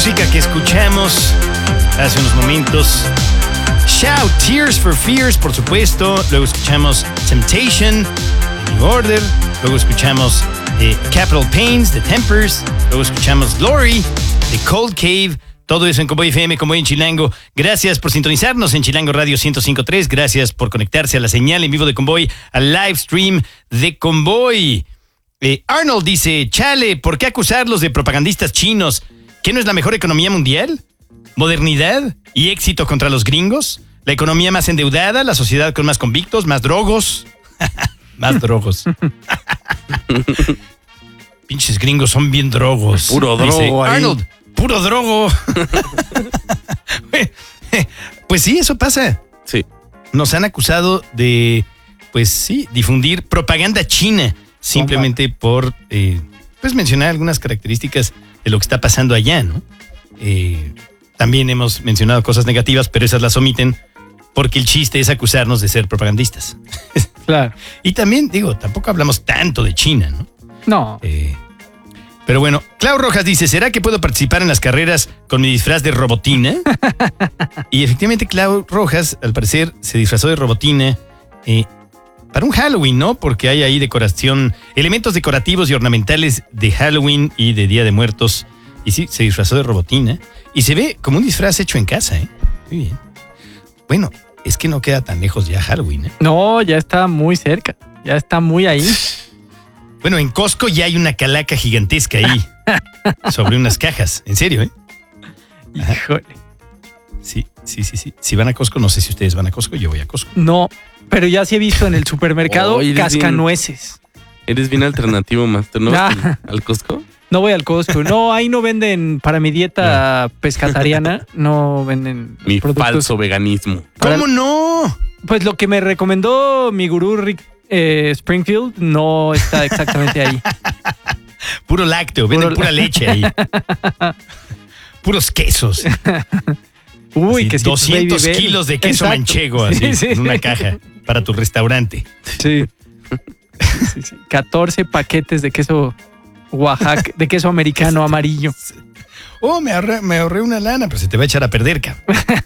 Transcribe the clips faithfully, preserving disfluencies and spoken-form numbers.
Música que escuchamos hace unos momentos. Shout, Tears for Fears, por supuesto. Luego escuchamos Temptation, The New Order. Luego escuchamos eh, Capital Pains, The Tempers. Luego escuchamos Glory, The Cold Cave. Todo eso en Convoy F M, Convoy en Chilango. Gracias por sintonizarnos en Chilango Radio ciento cinco punto tres. Gracias por conectarse a la señal en vivo de Convoy, al live stream de Convoy. Eh, Arnold dice, chale, ¿por qué acusarlos de propagandistas chinos? ¿Qué no es la mejor economía mundial? ¿Modernidad y éxito contra los gringos? ¿La economía más endeudada? ¿La sociedad con más convictos? ¿Más drogos? Más drogos. Pinches gringos son bien drogos. Puro drogo dice ahí. Arnold, puro drogo. Pues sí, eso pasa. Sí. Nos han acusado de, pues sí, difundir propaganda china. Simplemente por, eh, pues mencionar algunas características de lo que está pasando allá, ¿no? Eh, también hemos mencionado cosas negativas, pero esas las omiten porque el chiste es acusarnos de ser propagandistas. Claro. Y también, digo, tampoco hablamos tanto de China, ¿no? No. Eh, pero bueno, Clau Rojas dice, ¿será que puedo participar en las carreras con mi disfraz de robotina? Y efectivamente Clau Rojas, al parecer, se disfrazó de robotina eh, para un Halloween, ¿no? Porque hay ahí decoración, elementos decorativos y ornamentales de Halloween y de Día de Muertos. Y sí, se disfrazó de robotina. Y se ve como un disfraz hecho en casa, ¿eh? Muy bien. Bueno, es que no queda tan lejos ya Halloween, ¿eh? No, ya está muy cerca. Ya está muy ahí. Bueno, en Costco ya hay una calaca gigantesca ahí. Sobre unas cajas. En serio, ¿eh? Híjole. Sí, sí, sí, sí. Si van a Costco, no sé si ustedes van a Costco, yo voy a Costco. No, pero ya sí he visto en el supermercado Oh, eres cascanueces. Eres bien alternativo, Master. ¿No vas Ah. al, al Costco? No voy al Costco. No, ahí no venden, para mi dieta pescatariana, no venden Mi productos. falso veganismo. Para- ¿Cómo no? Pues lo que me recomendó mi gurú Rick eh, Springfield no está exactamente ahí. Puro lácteo, venden Puro- pura leche ahí. Puros quesos. Uy, Así, que doscientos kilos de queso manchego, así, Sí, sí. en una caja para tu restaurante. Sí. Sí, sí. catorce paquetes de queso Oaxaca, de queso americano amarillo. Oh, me ahorré, me ahorré una lana, pero se te va a echar a perder, cabrón.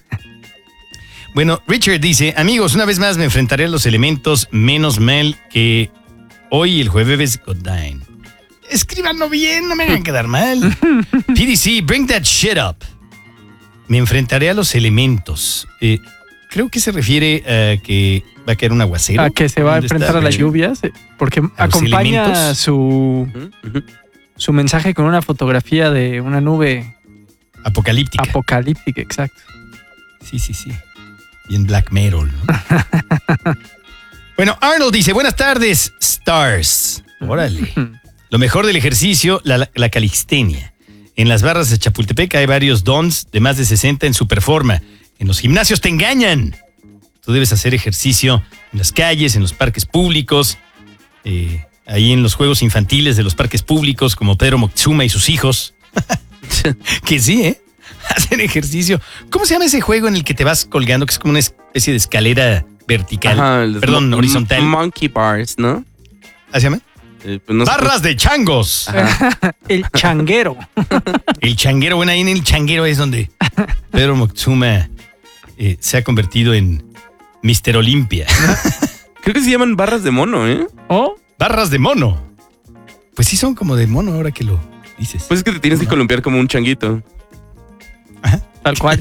Bueno, Richard dice, amigos, una vez más me enfrentaré a los elementos, menos mal que hoy el jueves Godine. Escríbanlo bien, no me hagan quedar mal. P D C, bring that shit up. Me enfrentaré a los elementos. Eh, creo que se refiere a que va a caer un aguacero. A que se va a ¿Dónde enfrentar está, a las Richard? lluvias, eh, porque ¿A los acompaña elementos? su, Ujú, ujú. su mensaje con una fotografía de una nube Apocalíptica. apocalíptica, exacto. Sí, sí, sí. Y en black metal, ¿no? Bueno, Arnold dice, buenas tardes, Stars. Órale. Lo mejor del ejercicio, la, la calistenia. En las barras de Chapultepec hay varios dons de más de sesenta en Superforma. En los gimnasios te engañan. Tú debes hacer ejercicio en las calles, en los parques públicos, eh, ahí en los juegos infantiles de los parques públicos, como Pedro Moctezuma y sus hijos. Que sí, ¿eh? Hacen ejercicio. ¿Cómo se llama ese juego en el que te vas colgando, que es como una especie de escalera vertical? Ajá, los Perdón, mo- horizontal. Monkey bars, ¿no? ¿Así se llama? Eh, pues no sé Barras de changos. El changuero. El changuero, bueno, ahí en el changuero es donde Pedro Moctezuma eh, se ha convertido en mister Olimpia. Creo que se llaman barras de mono, ¿eh? ¿Oh? Barras de mono. Pues sí son como de mono ahora que lo dices. Pues es que te tienes que columpiar como un changuito. Tal cual.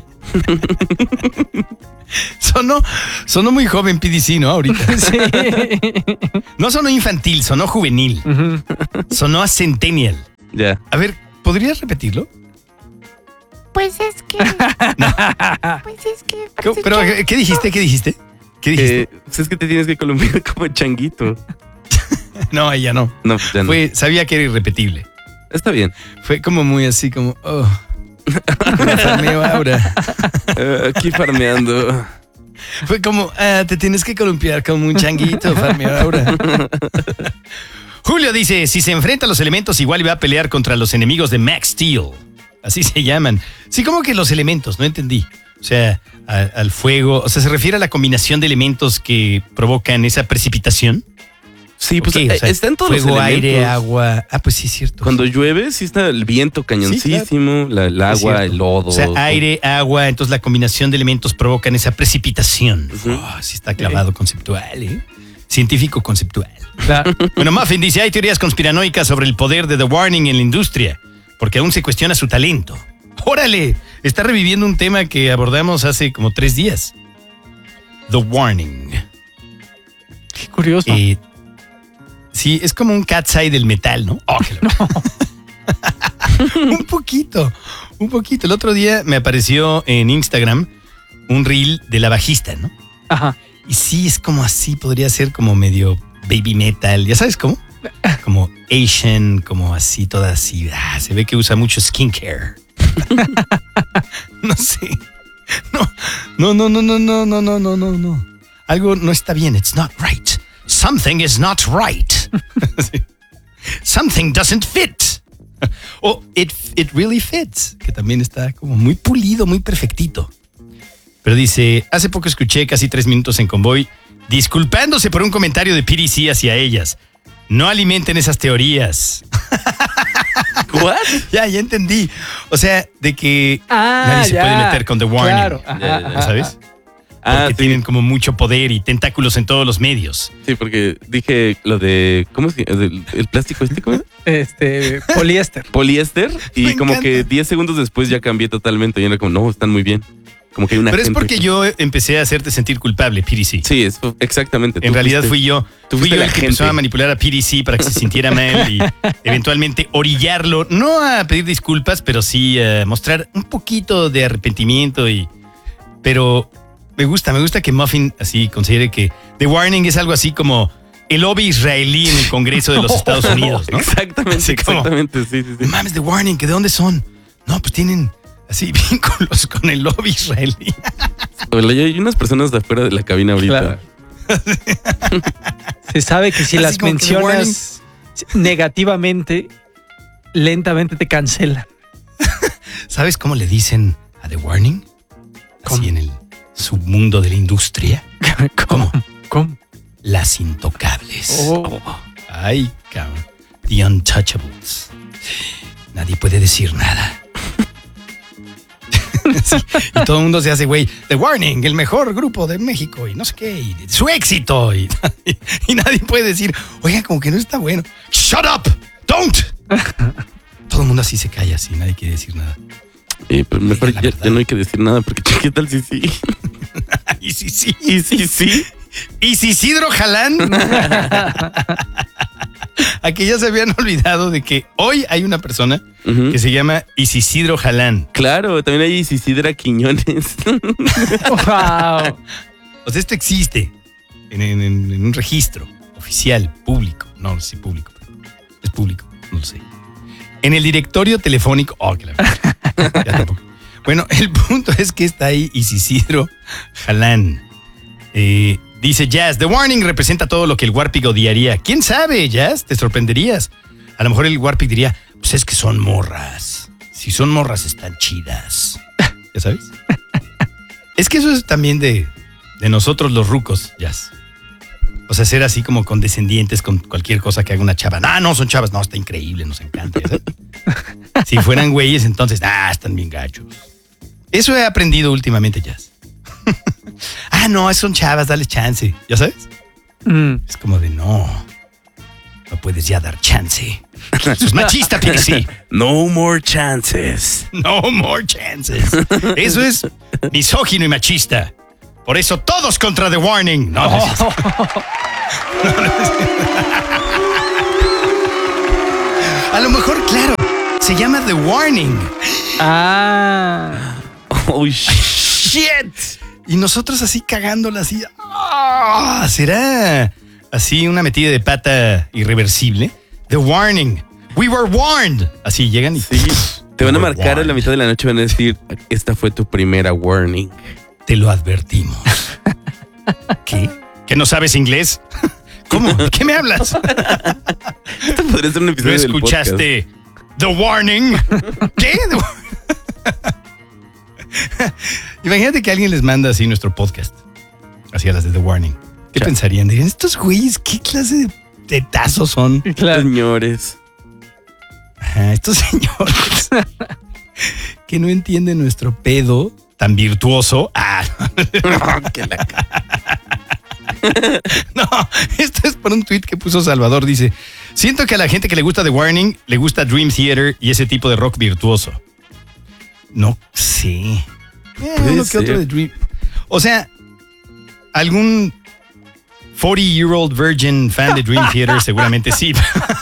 Sonó, sonó muy joven P D C, ¿no? Ahorita. Sí. No sonó infantil, sonó juvenil. Ujú. Sonó a centennial. Ya. A ver, ¿podrías repetirlo? Pues es que. Pues es que. ¿Cómo? Pero, ¿qué dijiste? ¿Qué dijiste? ¿Qué dijiste? Eh, pues es que te tienes que columpiar como changuito. No, ella no. No, pues ya no. Fue, sabía que era irrepetible. Está bien. Fue como muy así como, oh, me farmeo ahora. Eh, aquí farmeando. Fue como, ah, te tienes que columpiar como un changuito, farmeo ahora. Julio dice, si se enfrenta a los elementos, igual iba a pelear contra los enemigos de Max Steel. Así se llaman. Sí, como que los elementos, no entendí. O sea, a- al fuego, o sea, se refiere a la combinación de elementos que provocan esa precipitación. Sí, pues Ok, o sea, está en todos fuego, los aire, elementos. agua. Ah, pues sí, es cierto. Cuando llueve, sí está el viento cañoncísimo, la, el Es agua, cierto. el lodo. O sea, aire, agua, entonces la combinación de elementos provocan esa precipitación. Ujú. Oh, sí está clavado conceptual, ¿eh? Científico conceptual. Claro. Bueno, Muffin dice, hay teorías conspiranoicas sobre el poder de The Warning en la industria, porque aún se cuestiona su talento. ¡Órale! Está reviviendo un tema que abordamos hace como tres días. The Warning. Qué curioso. Eh, sí, es como un cat's eye del metal, ¿no? Oh, qué loco. Un poquito, un poquito. El otro día me apareció en Instagram un reel de la bajista, ¿no? Ajá. Y sí, es como así, podría ser como medio baby metal, ¿ya sabes cómo? Como Asian, como así, toda así. Ah, se ve que usa mucho skincare. No sé. No, no, no, no, no, no, no, no, no, no. Algo no está bien. It's not right. Something is not right. Sí. Something doesn't fit. O it, it really fits, que también está como muy pulido, muy perfectito. Pero dice, hace poco escuché casi tres minutos en Convoy disculpándose por un comentario de P D C hacia ellas. No alimenten esas teorías. ¿What? Ya, ya entendí. O sea, de que Ah, nadie se ya. puede meter con The Warning. Claro. Ajá, Ya, ya, ya. ajá, ¿Sabes? ajá. Ah, Porque sí, tienen como mucho poder y tentáculos en todos los medios. sí, porque dije lo de, ¿cómo se llama? El, el plástico este, ¿cómo es? Este, poliéster. Poliéster. Y Me como encanta. que diez segundos después ya cambié totalmente. Y era como, no, están muy bien. Como que hay una Pero es gente porque que- yo empecé a hacerte sentir culpable, P D C. Sí, es exactamente. En tú realidad fuiste- fui yo. tú Fui fuiste yo la el que gente. empezó a manipular a P D C para que se sintiera mal y eventualmente orillarlo, no a pedir disculpas, pero sí a mostrar un poquito de arrepentimiento y... Pero me gusta, me gusta que Muffin así considere que The Warning es algo así como el lobby israelí en el Congreso de los Estados Unidos, ¿no? Exactamente, Así como- exactamente, sí, sí, sí. No mames, The Warning, ¿que de dónde son? No, pues tienen así vínculos con el lobby israelí. Oye, hay unas personas de afuera de la cabina ahorita. Claro. Se sabe que si Así las como que The mencionas negativamente, lentamente te cancelan. ¿Sabes cómo le dicen a The Warning? Así ¿Cómo? en el submundo de la industria. ¿Cómo? ¿Cómo? Las intocables. Oh. Ay, cabrón. The Untouchables. Nadie puede decir nada. Sí, y todo el mundo se hace, güey, The Warning, el mejor grupo de México y no sé qué, y su éxito. Y, y, y nadie puede decir, oiga, como que no está bueno. Shut up, don't. Todo el mundo así se calla, así, nadie quiere decir nada. Eh, pero mejor Diga la ya, verdad. ya no hay que decir nada porque ¿qué tal si sí? Y sí, sí. Y sí, sí. ¿Y si Isidro Jalán? Aquí ya se habían olvidado de que hoy hay una persona Ujú. que se llama Isidro Jalán. Claro, también hay Isidra Quiñones. Wow. O sea, esto existe en, en- en- en un registro oficial, público. No, no sé si público, pero es público, no lo sé. En el directorio telefónico. Oh, que la ya tampoco. Bueno, el punto es que está ahí Isidro Jalán. Eh, dice Jazz, The Warning representa todo lo que el Warpig odiaría. ¿Quién sabe, Jazz? Te sorprenderías. A lo mejor el Warpig diría, pues es que son morras. Si son morras están chidas. ¿Ya sabes? Es que eso es también de, de nosotros los rucos, Jazz. O sea, ser así como condescendientes con cualquier cosa que haga una chava. No, no, son chavas. No, está increíble, nos encanta. ¿ya sabes? Si fueran güeyes, entonces, ah, están bien gachos. Eso he aprendido últimamente, Jazz. Ah, no, son chavas, dale chance. ¿Ya sabes? Mm. Es como de no. No puedes ya dar chance. Eso es machista, P D C. No more chances. No more chances. Eso es misógino y machista. Por eso todos contra The Warning. No, no es cierto. No, no es cierto. A lo mejor, claro, se llama The Warning. Ah. Oh, sh- Shit. Y nosotros así cagándola así. Ah, ¿será así una metida de pata irreversible? The Warning. We were warned. Así llegan y sí. Te van a We were marcar a la warned. mitad de la noche y van a decir, esta fue tu primera warning. Te lo advertimos. ¿Qué? ¿Que no sabes inglés? ¿Cómo? ¿De qué me hablas? Esto podría ser un ¿No episodio del podcast. escuchaste The Warning? ¿Qué? The Wa- Imagínate que alguien les manda así nuestro podcast. Así a las de The Warning. ¿Qué Ya. pensarían? Dirían, estos güeyes, ¿qué clase de tetazos son. Claro. Señores. Ajá, estos señores que no entienden nuestro pedo tan virtuoso. Ah, Que la ca- no, esto es por un tweet que puso Salvador. Dice: siento que a la gente que le gusta The Warning le gusta Dream Theater y ese tipo de rock virtuoso. No sé. Eh, Puede uno que ser. otro de Dream. O sea, algún forty-year-old virgin fan de Dream Theater seguramente sí.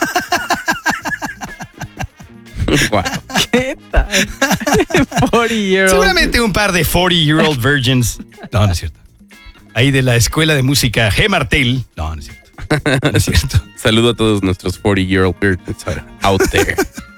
Guau. ¿Qué tal? cuarenta year old. Seguramente un par de forty-year-old virgins. No, no es cierto. Ahí de la escuela de música G. Martel. No, no es cierto. No es cierto. Saludo a todos nuestros forty-year-old virgins out there.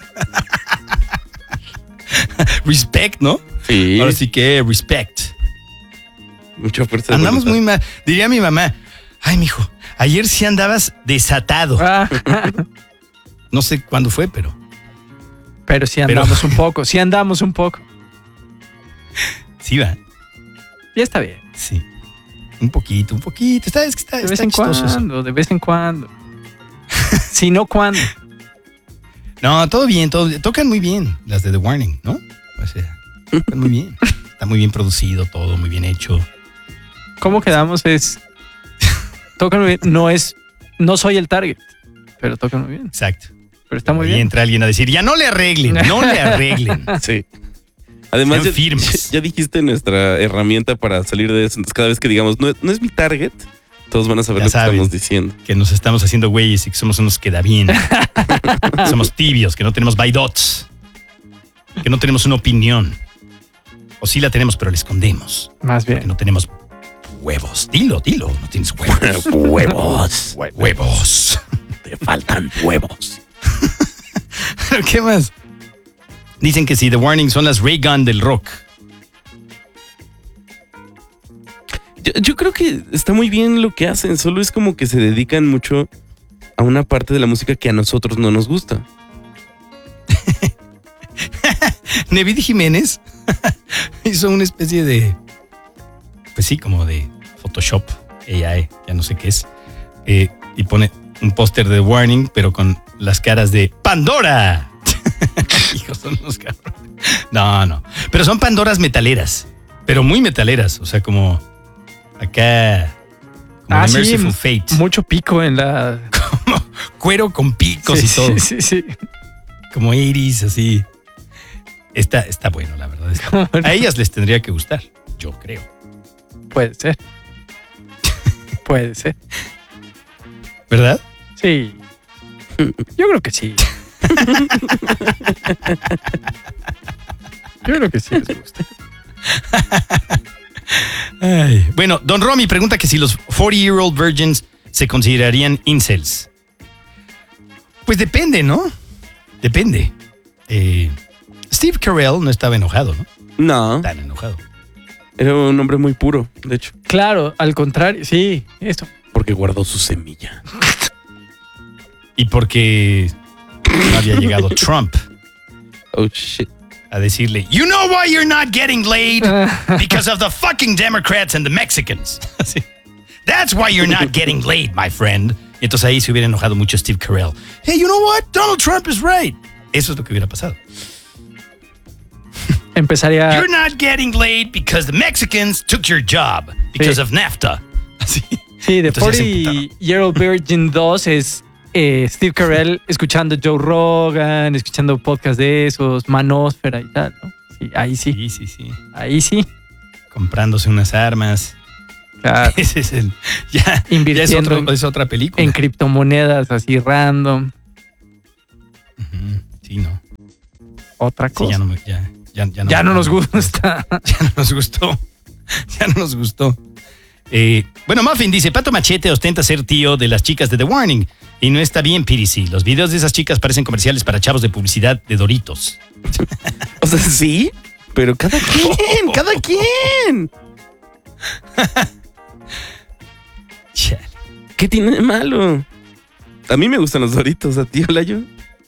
Respect, ¿no? Sí. Ahora sí que respect. Mucha fuerza. de Andamos voluntad. muy mal. Diría mi mamá: ay, mijo, ayer sí andabas desatado. Ah, No sé cuándo fue, pero pero sí andamos un poco, sí andamos un poco. sí va. Ya está bien. Sí. Un poquito, un poquito. Está, es que está, De está vez en chistoso eso. cuando, de vez en cuando. Si no, ¿cuándo? No, todo bien, todo tocan muy bien las de The Warning, ¿no? O sea, tocan muy bien. Está muy bien producido, todo muy bien hecho. ¿Cómo quedamos? Es. Tocan muy bien. No es. No soy el target, pero tocan muy bien. Exacto. Pero está muy Ahí bien. entra alguien a decir: ya no le arreglen, no le arreglen. Sí. Además, Sean ya, firmes. ya dijiste nuestra herramienta para salir de eso. Entonces, cada vez que digamos, no, no es mi target, todos van a saber Ya lo que saben. estamos diciendo. Que nos estamos haciendo güeyes y que somos unos queda bien. Somos tibios, que no tenemos baidots. Que no tenemos una opinión. O sí la tenemos, pero la escondemos. Más Que bien. no tenemos huevos. Dilo, dilo. No tienes huevos. Huevos. Huevos. Te faltan huevos. ¿Pero qué más? Dicen que sí, The Warning son las Ray Gun del rock. Yo, yo creo que está muy bien lo que hacen. Solo es como que se dedican mucho a una parte de la música que a nosotros no nos gusta. Nevid Jiménez hizo una especie de, pues sí, como de Photoshop, A I, ya no sé qué es, eh, y pone un póster de Warning, pero con las caras de Pandora. Hijos, son unos cabrones. No, no, pero son Pandoras metaleras, pero muy metaleras, o sea, como acá, como Ah, de sí, Merciful Fate, Mucho pico en la. como cuero con picos Sí, y todo, sí, sí, sí. como iris, así. Está, está bueno, la verdad. está- ¿Cómo no? A ellas les tendría que gustar, yo creo. Puede ser. Puede ser. ¿Verdad? Sí. Yo creo que sí. Yo creo que sí les gusta. Ay, bueno, Don Romy pregunta que si los forty-year-old virgins se considerarían incels. Pues depende, ¿no? Depende. Eh, Steve Carell no estaba enojado, ¿no? No, Tan enojado. era un hombre muy puro, de hecho, Claro, al contrario, sí, eso. porque guardó su semilla. Y porque no había llegado Trump Oh, shit. a decirle, you know why you're not getting laid? Because of the fucking Democrats and the Mexicans. Así. That's why you're not getting laid, my friend. Y entonces ahí se hubiera enojado mucho Steve Carell. Hey, you know what? Donald Trump is right. Eso es lo que hubiera pasado. Empezaría. You're not getting laid because the Mexicans took your job because Sí. of NAFTA. Así. Sí, de Entonces ya se forty Year Old Virgin dos es eh, Steve Carell escuchando Joe Rogan, escuchando podcast de esos, Manósfera y tal, ¿no? Sí, ahí sí, Sí, sí, sí. ahí sí. Comprándose unas armas. Claro. Ese es el. Ya, ya es, Invirtiendo otro- es otra película. en criptomonedas así random. Ujú. Sí, no. Otra Sí, cosa. ya no, me- ya, ya, ya no, ya no me- nos gusta. Ya no nos gustó. Ya no nos gustó. Eh, bueno, Muffin dice, Pato Machete ostenta ser tío de las chicas de The Warning. Y no está bien, P D C. Los videos de esas chicas parecen comerciales para chavos de publicidad de Doritos. O sea, sí, pero cada quien, cada quien. Chale. ¿Qué tiene de malo? A mí me gustan los Doritos, a ti, Olayo.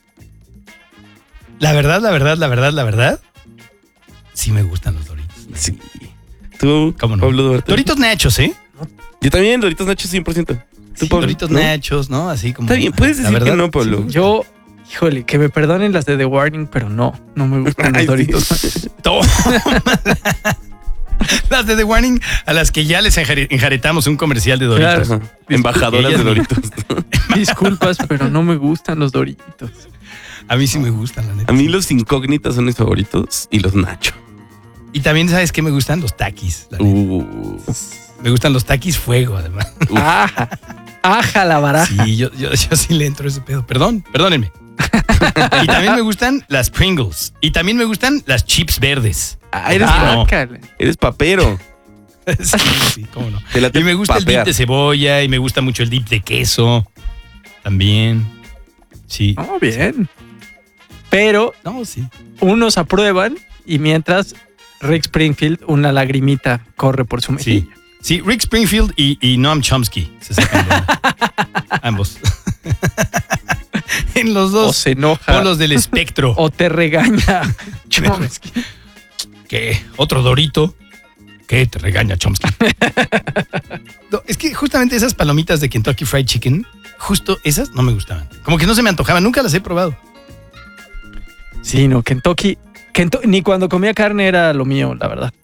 La verdad, la verdad, la verdad, la verdad. Sí me gustan los Doritos. Sí. ¿Tú, ¿Cómo no? Pablo Duarte? Doritos Nachos, ¿eh? Yo también, Doritos Nachos cien por ciento. Sí, Pablo, Doritos ¿no? Nachos, ¿no? Así como. Está bien, puedes la decir que verdad, no, Pablo. sí. Yo, híjole, que me perdonen las de The Warning, pero no, no me gustan Ay, los sí. Doritos. Toma. Las de The Warning, a las que ya les enjare- enjaretamos un comercial de Doritos. Claro. Ajá. Embajadoras Ellas de no. Doritos. Disculpas, pero no me gustan los Doritos. A mí sí me gustan, la neta. A mí los incógnitas son mis favoritos y los Nacho. Y también, ¿sabes qué me gustan? Los taquis. la neta. Uh, Me gustan los taquis fuego, además. Aja, aja la baraja. Sí, yo, yo, yo sí le entro a ese pedo. Perdón, perdónenme. Y también me gustan las Pringles. Y también me gustan las chips verdes. ah, eres, Ah, no. Ácale. eres papero. Sí, sí, cómo no. Te late Y me gusta el papear. dip de cebolla y me gusta mucho el dip de queso. También. Sí. Oh, bien. Pero No, sí. unos aprueban y mientras Rick Springfield, una lagrimita corre por su Sí. mejilla. Sí, Rick Springfield y, y Noam Chomsky se sacan de onda. Ambos. En los O dos se enoja polos del espectro. o te regaña Chomsky. ¿Qué? ¿Otro Dorito? ¿Qué? Te regaña Chomsky. No, es que justamente esas palomitas de Kentucky Fried Chicken, justo esas no me gustaban. Como que no se me antojaban, nunca las he probado. Sí, no, Kentucky, Kentu- ni cuando comía carne era lo mío, la verdad.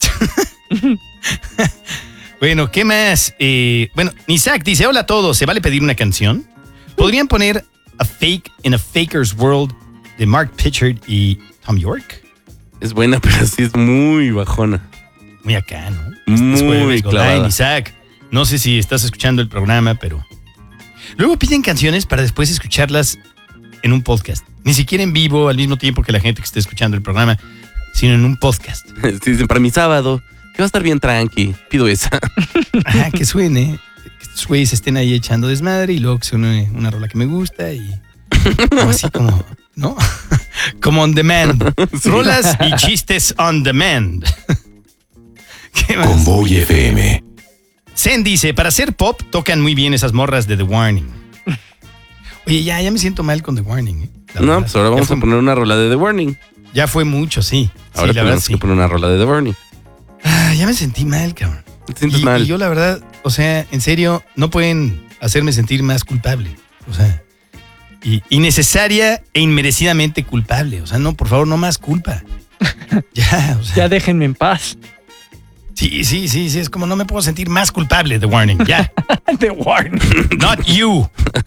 Bueno, ¿qué más? Eh, bueno, Isaac dice, hola a todos, ¿se vale pedir una canción? ¿Podrían poner A Fake in a Faker's World de Mark Pitchard y Tom York? Es buena, pero sí es muy bajona. Muy acá, ¿no? Muy Este es Jueves clavada. Goldine, Isaac, no sé si estás escuchando el programa, pero... Luego piden canciones para después escucharlas en un podcast. Ni siquiera en vivo, al mismo tiempo que la gente que esté escuchando el programa, sino en un podcast. Sí, dicen, para mi sábado, que va a estar bien tranqui. Pido esa. Ajá, que suene. Que estos güeyes estén ahí echando desmadre y luego que suene una rola que me gusta y... como así como... ¿No? Como on demand. Sí. Rolas y chistes on demand. ¿Qué más? Convoy F M. Zen dice, para hacer pop tocan muy bien esas morras de The Warning. Oye, ya, ya me siento mal con The Warning. ¿eh? La No, verdad. pues ahora Ya vamos fue- a poner una rola de The Warning. Ya fue mucho, sí. Ahora sí, la verdad, tenemos sí. que poner una rola de The Warning. Ah, ya me sentí mal, cabrón. ¿Te sientes Y, mal? y yo la verdad, o sea, en serio, no pueden hacerme sentir más culpable. O sea, y, innecesaria e inmerecidamente culpable. O sea, no, por favor, no más culpa. Ya, o sea. Ya déjenme en paz. Sí, sí, sí, sí, es como no me puedo sentir más culpable, The Warning. Ya. The Warning. Not you.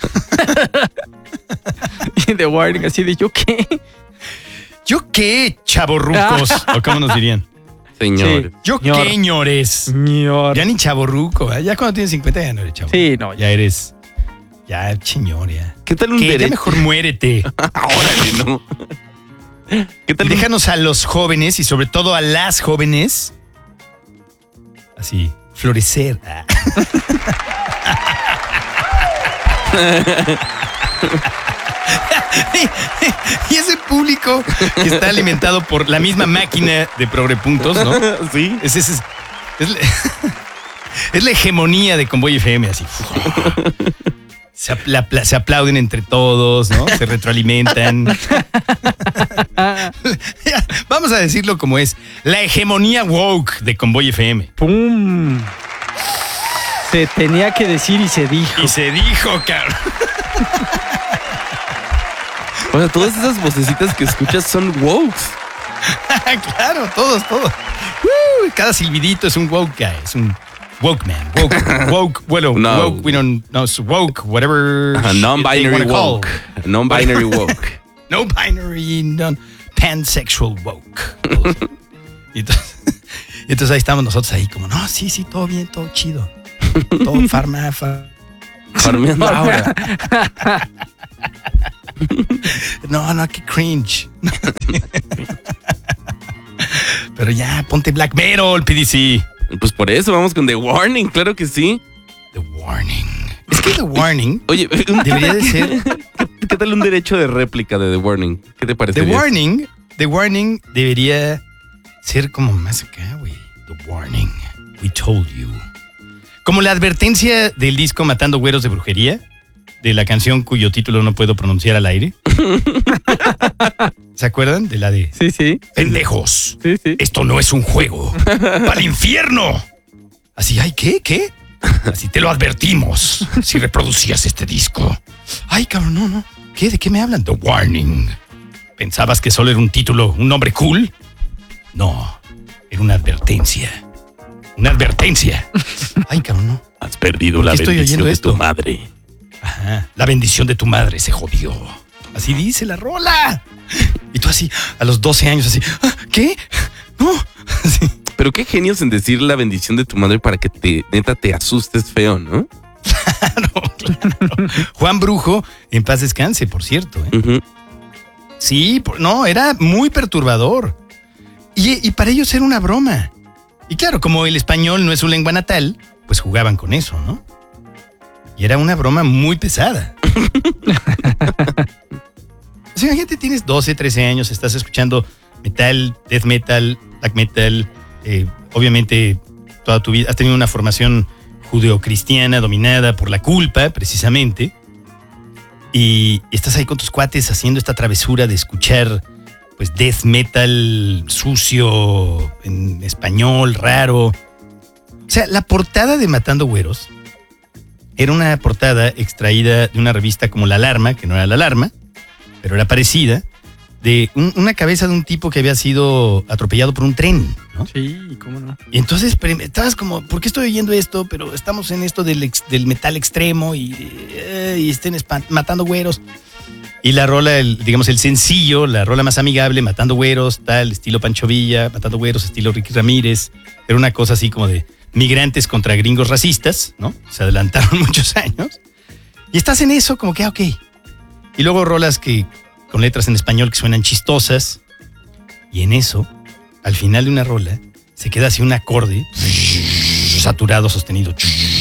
Y The Warning así de, ¿yo qué? ¿Yo qué, chavorrucos? ¿O cómo nos dirían? Señores. ¿Yo Ñor. qué, ñores? Señor. Ya ni chavorruco. ¿eh? Ya cuando tienes cincuenta ya no eres chavo. Sí, no, ya. Ya eres... Ya, señor, ya. ¿Qué tal un ¿Qué? Ya derecho? mejor muérete. Órale, no. ¿Qué tal un- Déjanos a los jóvenes y sobre todo a las jóvenes así, florecer. Ah. Y ese público que está alimentado por la misma máquina de progrepuntos, ¿no? Sí. Es, es, es, es la, es la hegemonía de Convoy F M, así. Se, apla- se aplauden entre todos, ¿no? Se retroalimentan. Vamos a decirlo como es. La hegemonía woke de Convoy F M. ¡Pum! Se tenía que decir y se dijo. Y se dijo, cabrón. O sea, todas esas vocecitas que escuchas son wokes. Claro, todos, todos. Uh, cada silbidito es un woke guy. Es un woke man. Woke, woke, bueno, No. woke, we don't know, it's woke, whatever. Ajá, shit they non-binary wanna call. woke. Non-binary woke. No binary, non pansexual woke. Y entonces, y entonces ahí estamos nosotros ahí como, no, sí, sí, todo bien, todo chido. Todo farma, fa- Farmeando ahora. No, no, qué cringe. Pero ya, ponte Black Metal, P D C. Pues por eso vamos con The Warning, claro que sí. The Warning. Es que The Warning Oye, un- debería de ser... ¿qué, qué tal un derecho de réplica de The Warning? ¿Qué te parece? The Warning, The Warning debería ser como más acá, güey. The Warning, we told you. Como la advertencia del disco Matando Güeros de Brujería, de la canción cuyo título no puedo pronunciar al aire. ¿Se acuerdan? De la de Sí, sí. pendejos. Sí, sí. Esto no es un juego. ¡Para el infierno! Así, ay, ¿qué? ¿Qué? Así te lo advertimos si reproducías este disco. Ay, cabrón, no, no. ¿Qué? ¿De qué me hablan? The Warning. ¿Pensabas que solo era un título, un nombre cool? No, era una advertencia. Una advertencia. Ay, cabrón, no. Has perdido la estoy bendición oyendo de esto? tu madre. Ajá, la bendición de tu madre se jodió. Así dice la rola. Y tú así, a los doce años, así, ¿ah, qué? No. Así. Pero qué genios en decir la bendición de tu madre para que te, neta, te asustes feo, ¿no? Claro, claro. Juan Brujo, en paz descanse, por cierto. ¿eh? Uh-huh. Sí, por- no, era muy perturbador. Y, y para ellos era una broma. Y claro, como el español no es su lengua natal, pues jugaban con eso, ¿no? Y era una broma muy pesada. O sea, imagínate, tienes doce, trece años, estás escuchando metal, death metal, black metal, eh, obviamente toda tu vida has tenido una formación judeocristiana dominada por la culpa, precisamente, y estás ahí con tus cuates haciendo esta travesura de escuchar pues death metal sucio, en español, raro. O sea, la portada de Matando Güeros era una portada extraída de una revista como La Alarma, que no era La Alarma, pero era parecida, de un- una cabeza de un tipo que había sido atropellado por un tren, ¿no? Sí, cómo no. Y entonces pre- estabas como, ¿por qué estoy oyendo esto? Pero estamos en esto del, ex- del metal extremo y, eh, y estén espan- matando güeros. Y la rola, el, digamos, el sencillo, la rola más amigable, Matando Güeros, tal, estilo Pancho Villa, Matando Güeros, estilo Ricky Ramírez. Era una cosa así como de migrantes contra gringos racistas, ¿no? Se adelantaron muchos años. Y estás en eso como que, ah, ok. Y luego rolas que con letras en español que suenan chistosas. Y en eso, al final de una rola, se queda así un acorde saturado, sostenido.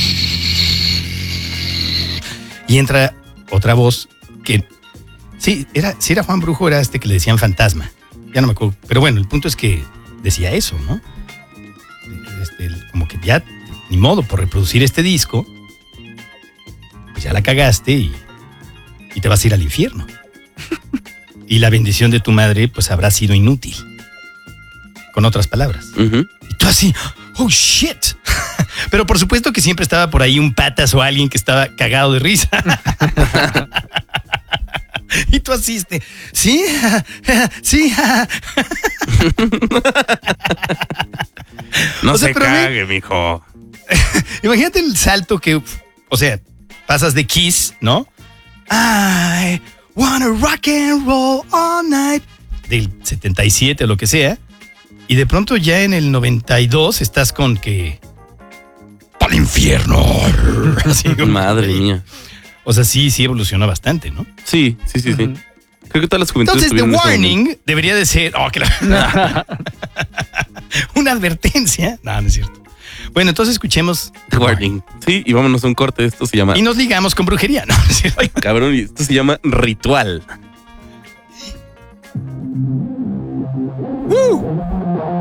Y entra otra voz que, sí, era, si era Juan Brujo, era este que le decían fantasma. Ya no me acuerdo. Pero bueno, el punto es que decía eso, ¿no? Este, como que ya, ni modo, por reproducir este disco, pues ya la cagaste y, y te vas a ir al infierno. Y la bendición de tu madre, pues habrá sido inútil. Con otras palabras. Uh-huh. Y tú así, oh shit. Pero por supuesto que siempre estaba por ahí un patas o alguien que estaba cagado de risa. Y tú así, este, sí, sí. No O sea, se pero ve- cague, mijo. Imagínate el salto que, o sea, pasas de Kiss, ¿no? I wanna rock and roll all night. Del setenta y siete o lo que sea. Y de pronto ya en el noventa y dos estás con que... ¡Para el infierno! Así como- Madre mía. O sea, sí, sí evolucionó bastante, ¿no? Sí, sí, sí, sí. Ujú. Creo que todas las juventudes Entonces, The tuvieron ese momento. Warning debería de ser... Oh, claro. Una advertencia. No, no es cierto. Bueno, entonces escuchemos... The Warning. Sí, y vámonos a un corte. Esto se llama... Y nos ligamos con brujería, ¿no? No es cierto. Ay, cabrón, y esto se llama Ritual.